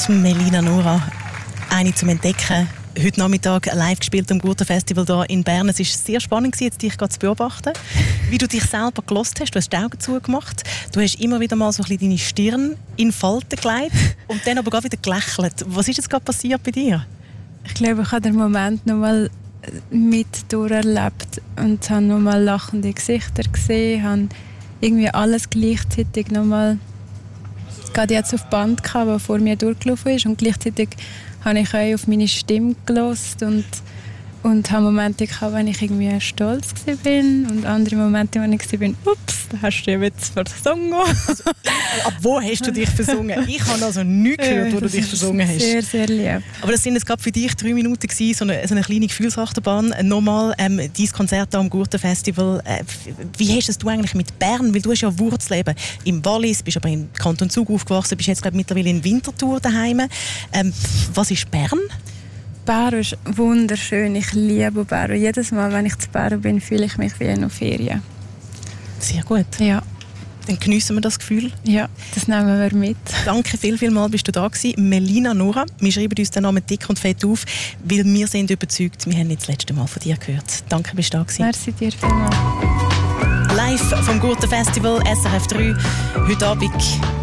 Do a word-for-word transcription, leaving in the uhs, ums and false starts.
Melina Nora, eine zum Entdecken. Heute Nachmittag live gespielt am Gurten-Festival hier in Bern. Es war sehr spannend, jetzt dich zu beobachten, wie du dich selber gelost hast. Du hast die Augen zugemacht. Du hast immer wieder mal so ein bisschen deine Stirn in Falten gelegt und dann aber gerade wieder gelächelt. Was ist jetzt gerade passiert bei dir? Ich glaube, ich habe den Moment noch mal mit durcherlebt und habe noch mal lachende Gesichter gesehen, habe irgendwie alles gleichzeitig noch mal gerade jetzt auf Band gehabt, was vor mir durchgelaufen ist, und gleichzeitig habe ich auch auf meine Stimme gehört und, und habe Momente gehabt, wenn ich irgendwie stolz war und andere Momente, wo ich war, ups, da hast du ja jetzt versungen. Also, ab wo hast du dich versungen? Ich habe also nichts gehört, wo du dich versungen hast. Sehr, sehr lieb. Aber das sind jetzt gerade für dich drei Minuten gewesen, so eine, so eine kleine Gefühlsachterbahn. Nochmal, ähm, dein Konzert am Gurten-Festival. Äh, wie hast du eigentlich mit Bern? Weil du hast ja Wurzeln eben im Wallis, bist aber im Kanton Zug aufgewachsen, bist jetzt glaube mittlerweile in Winterthur daheim. Ähm, was ist Bern? Bern ist wunderschön. Ich liebe Bern. Jedes Mal, wenn ich zu Bern bin, fühle ich mich wie in einer Ferien. Sehr gut. Ja. Dann geniessen wir das Gefühl. Ja, das nehmen wir mit. Danke viel, viel mal, bist du da gewesen. Melina Nora, wir schreiben uns den Namen dick und fett auf, weil wir sind überzeugt, wir haben nicht das letzte Mal von dir gehört. Danke, bist du da gewesen. Merci dir vielmals. Live vom Gurten-Festival, S R F drei, heute Abend.